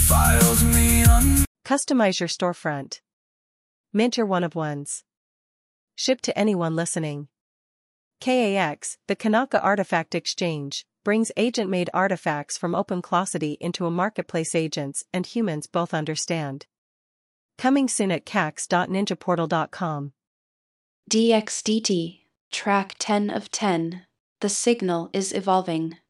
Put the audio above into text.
defiled me Customize your storefront. Mint your one-of-ones. Ship to anyone listening. KAX, the Kanaka Artifact Exchange, brings agent-made artifacts from OpenClosity into a marketplace agents and humans both understand. Coming soon at cax.ninjaportal.com. DXDT, track 10 of 10. The signal is evolving.